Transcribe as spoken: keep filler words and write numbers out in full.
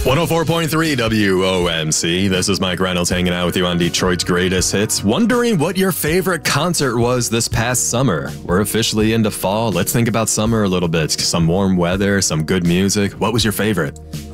one oh four point three W O M C. This is Mike Reynolds hanging out with you on Detroit's Greatest Hits. Wondering what your favorite concert was this past summer? We're officially into fall. Let's think about summer a little bit. Some warm weather, some good music. What was your favorite?